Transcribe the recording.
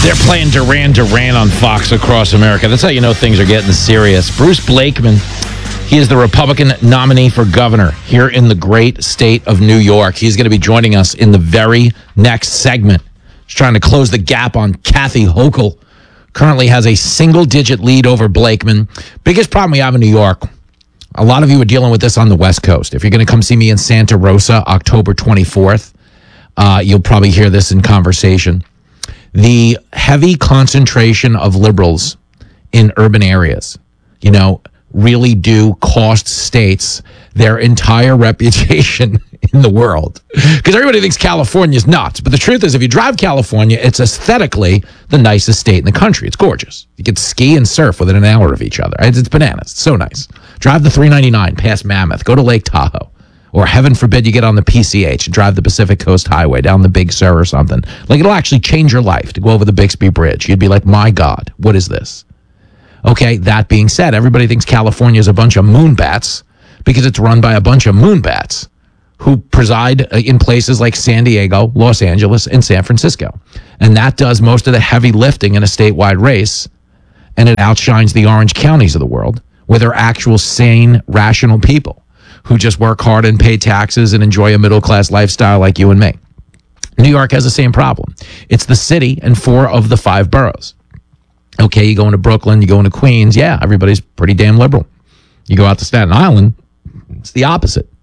They're playing Duran Duran on Fox Across America. That's how you know things are getting serious. Bruce Blakeman, he is the Republican nominee for governor here in the great state of New York. He's going to be joining us in the very next segment. He's trying to close the gap on Kathy Hochul. Currently has a single-digit lead over Blakeman. Biggest problem we have in New York, a lot of you are dealing with this on the West Coast. If you're going to come see me in Santa Rosa, October 24th, you'll probably hear this in conversation. The heavy concentration of liberals in urban areas, really do cost states their entire reputation in the world. Because everybody thinks California's nuts. But the truth is, if you drive California, it's aesthetically the nicest state in the country. It's gorgeous. You can ski and surf within an hour of each other. It's bananas. It's so nice. Drive the 399 past Mammoth. Go to Lake Tahoe. Or heaven forbid you get on the PCH and drive the Pacific Coast Highway down the Big Sur or something. Like, it'll actually change your life to go over the Bixby Bridge. You'd be like, my God, what is this? Okay, that being said, everybody thinks California is a bunch of moonbats because it's run by a bunch of moonbats who preside in places like San Diego, Los Angeles, and San Francisco. And that does most of the heavy lifting in a statewide race, and it outshines the orange counties of the world, where they're actual sane, rational people who just work hard and pay taxes and enjoy a middle-class lifestyle like you and me. New York has the same problem. It's the city and 4 of the 5 boroughs. Okay, you go into Brooklyn, you go into Queens, yeah, everybody's pretty damn liberal. You go out to Staten Island, it's the opposite.